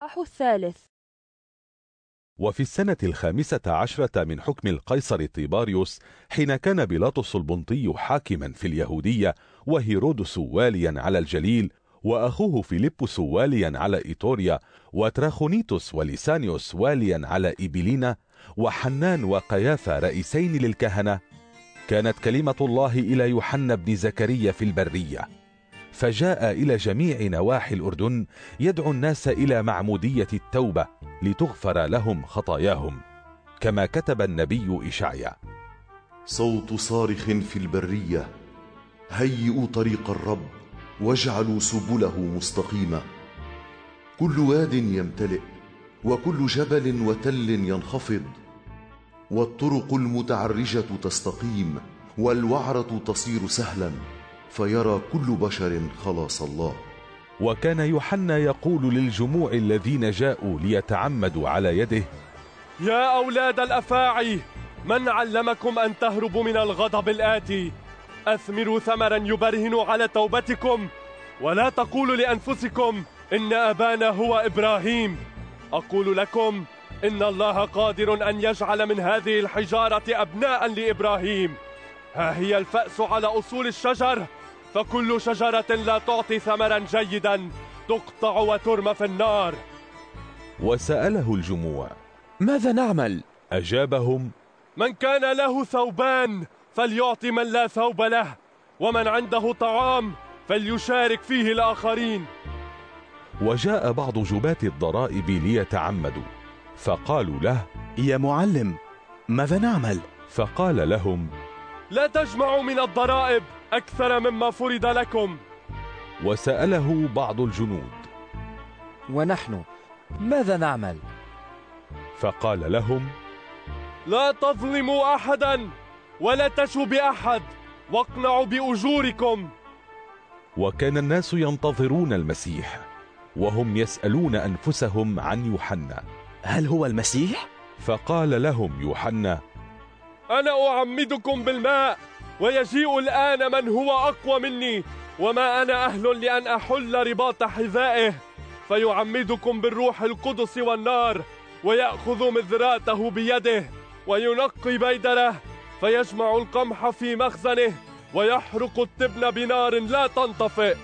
الثالث. وفي السنة 15 من حكم القيصر طيباريوس، حين كان بيلاطس البنطي حاكما في اليهودية، وهيرودس واليا على الجليل، وأخوه فيلبس واليا على إيطوريا، وتراخونيتوس وليسانيوس واليا على إبلينا، وحنان وقيافة رئيسين للكهنة، كانت كلمة الله إلى يوحنا بن زكريا في البرية، فجاء إلى جميع نواحي الأردن يدعو الناس إلى معمودية التوبة لتغفر لهم خطاياهم، كما كتب النبي إشعيا: صوت صارخ في البرية، هيئوا طريق الرب واجعلوا سبله مستقيمة. كل واد يمتلئ وكل جبل وتل ينخفض، والطرق المتعرجة تستقيم والوعرة تصير سهلا، فيرى كل بشر خلاص الله. وكان يوحنا يقول للجموع الذين جاءوا ليتعمدوا على يده: يا أولاد الأفاعي، من علمكم أن تهربوا من الغضب الآتي؟ أثمروا ثمرا يبرهن على توبتكم، ولا تقولوا لأنفسكم إن أبانا هو إبراهيم. أقول لكم إن الله قادر أن يجعل من هذه الحجارة أبناء لإبراهيم. ها هي الفأس على أصول الشجر، فكل شجرة لا تعطي ثمرا جيدا تقطع وترمى في النار. وسأله الجموع: ماذا نعمل؟ أجابهم: من كان له ثوبان فليعطي من لا ثوب له، ومن عنده طعام فليشارك فيه الآخرين. وجاء بعض جباة الضرائب ليتعمدوا، فقالوا له: يا معلم، ماذا نعمل؟ فقال لهم: لا تجمعوا من الضرائب أكثر مما فرض لكم. وسأله بعض الجنود: ونحن ماذا نعمل؟ فقال لهم: لا تظلموا أحدا ولا تشوا بأحد، واقنعوا بأجوركم. وكان الناس ينتظرون المسيح، وهم يسألون أنفسهم عن يوحنا: هل هو المسيح؟ فقال لهم يوحنا: أنا أعمدكم بالماء، ويجيء الآن من هو أقوى مني، وما أنا أهل لأن أحل رباط حذائه، فيعمدكم بالروح القدس والنار، ويأخذ مذراته بيده، وينقي بيدره، فيجمع القمح في مخزنه، ويحرق التبن بنار لا تنطفئ.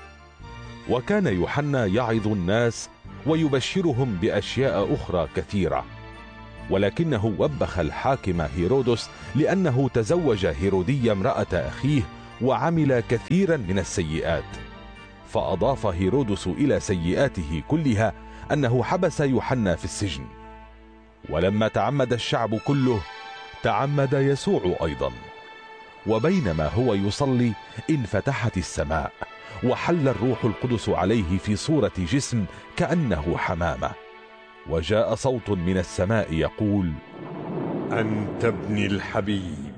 وكان يوحنا يعظ الناس ويبشرهم بأشياء أخرى كثيرة، ولكنه وبخ الحاكم هيرودس لأنه تزوج هيرودية امرأة أخيه وعمل كثيرا من السيئات، فأضاف هيرودس إلى سيئاته كلها أنه حبس يوحنا في السجن. ولما تعمد الشعب كله، تعمد يسوع أيضا، وبينما هو يصلي انفتحت السماء، وحل الروح القدس عليه في صورة جسم كأنه حمامة، وجاء صوت من السماء يقول: أنت ابني الحبيب،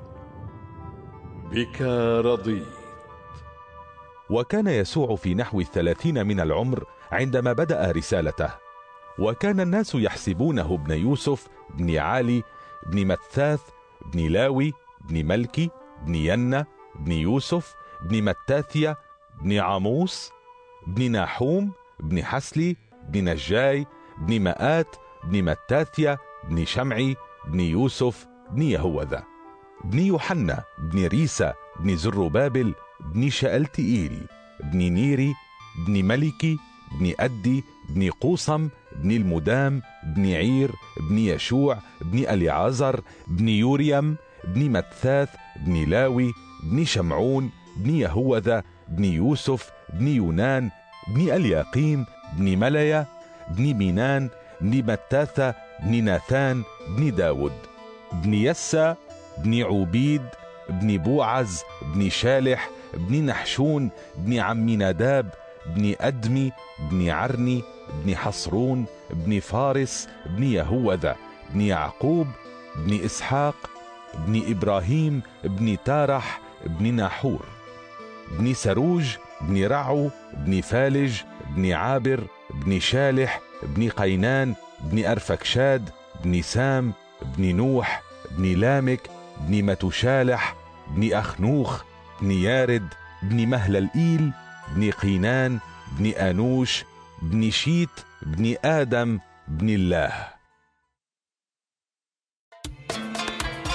بك رضيت. وكان يسوع في نحو 30 من العمر عندما بدأ رسالته، وكان الناس يحسبونه ابن يوسف، ابن عالي، ابن متثاث، ابن لاوي، ابن ملكي، ابن ينا، ابن يوسف، ابن متاثيا، ابن عاموس، ابن ناحوم، ابن حسلي، ابن نجاي، ابن مآت، ابن متاثيا، ابن شمعي، ابن يوسف، ابن يهوذا، ابن يوحنا، ابن ريسا، ابن زربابل، ابن شألتئيل، ابن نيري، ابن ملكي، ابن أدي، ابن قوصم، ابن المدام، ابن عير، ابن يشوع، ابن أليعازر، ابن يوريم، ابن متثاث، ابن لاوي، ابن شمعون، ابن يهوذا، ابن يوسف، ابن يونان، ابن الياقيم، ابن مليا، ابن مينان، ابن متاثا، ابن ناثان، ابن داود، ابن يسى، ابن عوبيد، ابن بوعز، ابن شالح، ابن نحشون، ابن عميناداب، ابن أدمي، ابن عرني، ابن حصرون، ابن فارس، ابن يهوذا، ابن يعقوب، ابن إسحاق، ابن إبراهيم، ابن تارح، ابن ناحور، ابن سروج، ابن رعو، ابن فالج، ابن عابر، ابن شالح، ابن قينان، ابن أرفكشاد، ابن سام، ابن نوح، ابن لامك، ابن متشالح، ابن أخنوخ، ابن يارد، ابن مهللئيل، ابن قينان، ابن آنوش، بن شيت بن آدم بن الله.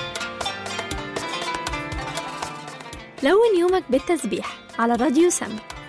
لون يومك بالتسبيح على راديو سم.